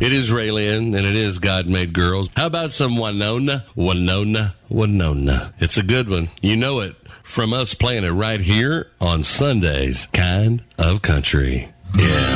It is Raylan, and it is God Made Girls. How about some Winona? Winona, Winona. It's a good one. You know it from us playing it right here on Sunday's Kind of Country. Yeah.